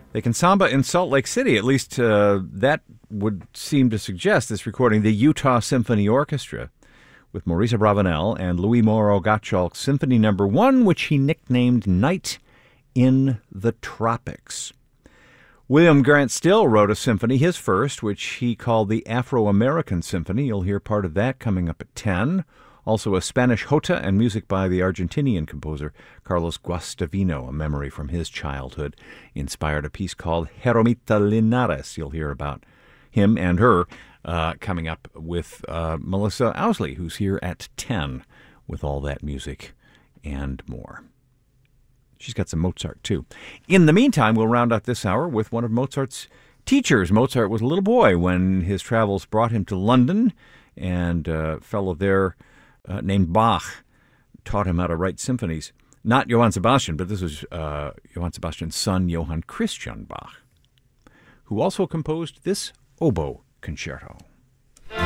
They can samba in Salt Lake City. At least that would seem to suggest this recording. The Utah Symphony Orchestra with Maurice Abravanel and Louis Moreau Gottschalk's Symphony No. 1, which he nicknamed Night in the Tropics. William Grant Still wrote a symphony, his first, which he called the Afro-American Symphony. You'll hear part of that coming up at 10. Also a Spanish jota and music by the Argentinian composer Carlos Guastavino, a memory from his childhood, inspired a piece called Jeromita Linares. You'll hear about him and her coming up with Melissa Owsley, who's here at 10 with all that music and more. She's got some Mozart, too. In the meantime, we'll round out this hour with one of Mozart's teachers. Mozart was a little boy when his travels brought him to London, and a fellow there named Bach taught him how to write symphonies. Not Johann Sebastian, but this was Johann Sebastian's son, Johann Christian Bach, who also composed this oboe concerto.